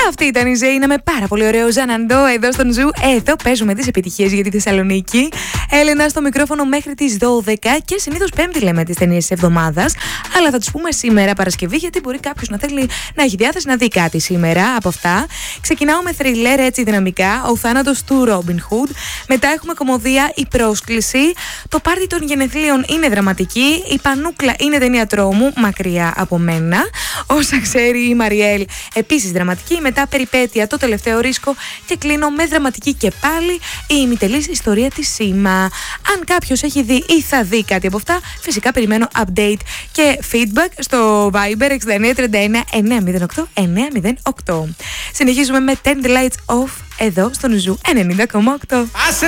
Αυτή ήταν η Ζέινα με πάρα πολύ ωραίο Ζαναντό εδώ στον Ζου. Εδώ παίζουμε τις επιτυχίες για τη Θεσσαλονίκη. Έλενα στο μικρόφωνο μέχρι τις 12 και συνήθως Πέμπτη λέμε τις ταινίες της εβδομάδας. Αλλά θα τους πούμε σήμερα Παρασκευή, γιατί μπορεί κάποιος να θέλει να έχει διάθεση να δει κάτι σήμερα από αυτά. Ξεκινάω με θριλέρ έτσι δυναμικά. Ο θάνατος του Ρόμπιν Χουντ. Μετά έχουμε κωμωδία Η Πρόσκληση. Το πάρτι των γενεθλίων είναι δραματική. Η Πανούκλα είναι ταινία τρόμου, μακριά από μένα. Όσα ξέρει η Μαριέλ, επίσης δραματική. Μετά Περιπέτεια, το τελευταίο ρίσκο. Και κλείνω με δραματική και πάλι η ημιτελής ιστορία της Σίμα. Αν κάποιος έχει δει ή θα δει κάτι από αυτά, φυσικά περιμένω update και feedback στο Viber 6931 908 908. Συνεχίζουμε με 10 Lights Off εδώ στον Ζου 90,8.